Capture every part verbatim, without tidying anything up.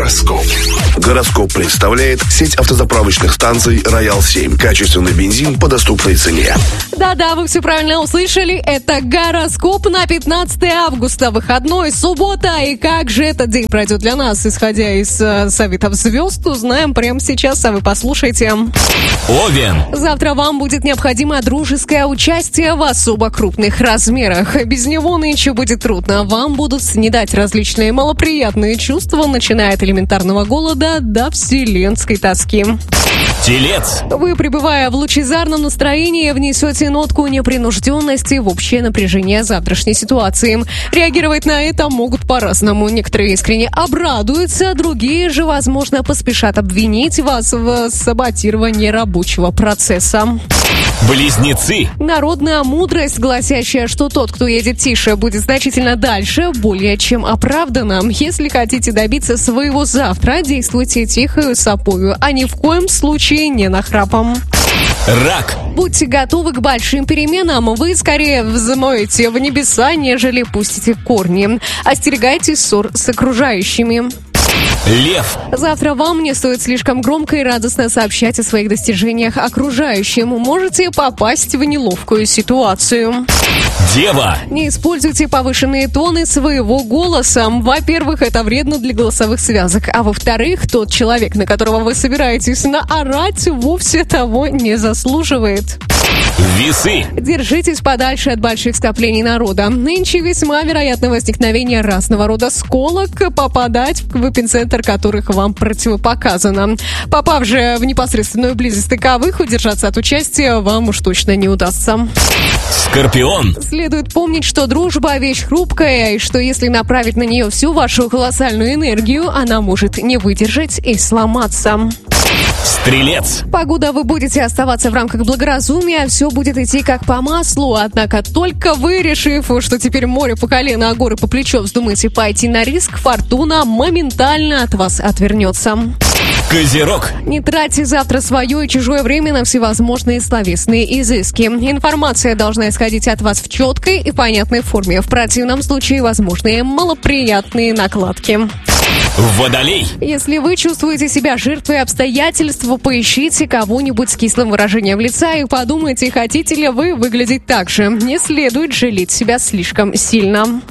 Гороскоп. Гороскоп представляет сеть автозаправочных станций «Роял семь». Качественный бензин по доступной цене. Да-да, вы все правильно услышали. Это гороскоп на пятнадцатое августа. Выходной, суббота. И как же этот день пройдет для нас, исходя из э, советов звезд, узнаем прямо сейчас, а вы послушайте. Овен. Завтра вам будет необходимо дружеское участие в особо крупных размерах. Без него нынче будет трудно. Вам будут снедать различные малоприятные чувства, начиная от элементарного голода до вселенской тоски. Телец. Вы, пребывая в лучезарном настроении, внесете нотку непринужденности в общее напряжение завтрашней ситуации. Реагировать на это могут по-разному. Некоторые искренне обрадуются, другие же, возможно, поспешат обвинить вас в саботировании рабочего процесса. Близнецы. Народная мудрость, гласящая, что тот, кто едет тише, будет значительно дальше, более чем оправдана. Если хотите добиться своего завтра, действуйте тихою сапою, а ни в коем случае не нахрапом. Рак. Будьте готовы к большим переменам. Вы скорее взмоете в небеса, нежели пустите корни. Остерегайтесь ссор с окружающими. Лев. Завтра вам не стоит слишком громко и радостно сообщать о своих достижениях окружающим. Можете попасть в неловкую ситуацию. Дева. Не используйте повышенные тоны своего голоса. Во-первых, это вредно для голосовых связок. А во-вторых, тот человек, на которого вы собираетесь наорать, вовсе того не заслуживает. Весы. Держитесь подальше от больших скоплений народа. Нынче весьма вероятно возникновение разного рода сколок, попадать в эпицентр которых вам противопоказано. Попав же в непосредственную близость таковых, удержаться от участия вам уж точно не удастся. Скорпион. Следует помнить, что дружба – вещь хрупкая, и что если направить на нее всю вашу колоссальную энергию, она может не выдержать и сломаться. Стрелец. Погода вы будете оставаться в рамках благоразумия, все будет идти как по маслу, однако только вы, решив, что теперь море по колено, а горы по плечо, вздумаете пойти на риск, фортуна моментально от вас отвернется. Козерог. Не тратьте завтра свое и чужое время на всевозможные словесные изыски. Информация должна исходить от вас в четкой и понятной форме. В противном случае возможны малоприятные накладки. Водолей. Если вы чувствуете себя жертвой обстоятельств, поищите кого-нибудь с кислым выражением лица и подумайте, хотите ли вы выглядеть так же. Не следует жалеть себя слишком сильно.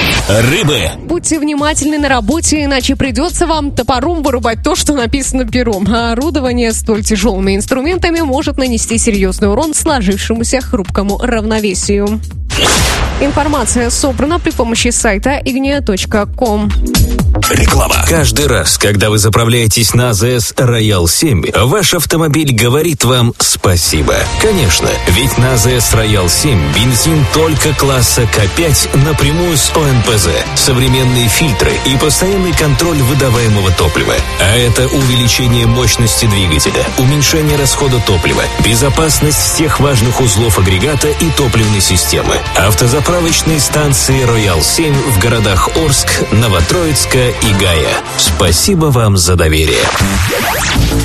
Рыбы. Будьте внимательны на работе, иначе придется вам топором вырубать то, что написано пером. А орудование столь тяжелыми инструментами может нанести серьезный урон сложившемуся хрупкому равновесию. Информация собрана при помощи сайта игния точка ком. Реклама. Каждый раз, когда вы заправляетесь на АЗС «Роял семь», ваш автомобиль говорит вам спасибо. Конечно, ведь на АЗС «Роял семь» бензин только класса К пять напрямую с О Н П З, современные фильтры и постоянный контроль выдаваемого топлива. А это увеличение мощности двигателя, уменьшение расхода топлива, безопасность всех важных узлов агрегата и топливной системы. Автозаправочные станции «Роял семь» в городах Орск, Новотроицка и Гая. Спасибо вам за доверие.